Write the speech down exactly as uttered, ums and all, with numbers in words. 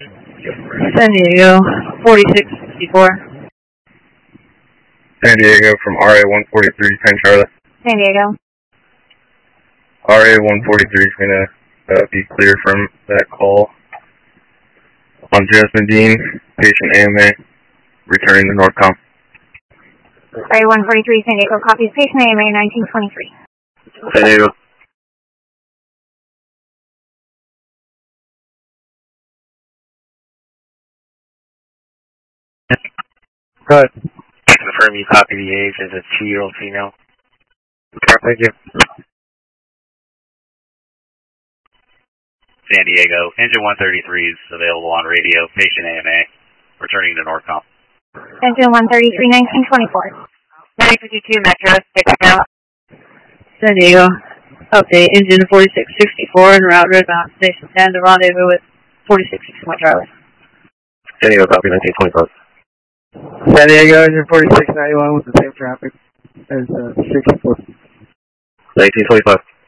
San Diego, forty-six sixty-four. San Diego from R A one forty-three, Penn Charlotte. San Diego. R A one forty-three is going to uh, be clear from that call on Jasmine Dean, patient A M A, returning to Northcom. R A one forty-three, San Diego, copies patient A M A nineteen twenty-three. San Diego. Go ahead. Confirm you copy the age as a two-year-old female. Thank you. San Diego, engine one thirty-three is available on radio, patient A M A, returning to Northcom. Engine one thirty-three, nineteen twenty-four. nine fifty-two Metro, six out. San Diego, update, engine forty-six sixty-four en route redbound station ten to rendezvous with forty-six sixty-one Charlie. San Diego, copy nineteen twenty-five. San Diego, engine forty-six ninety-one with the same traffic as uh, sixty-four. nineteen twenty-five.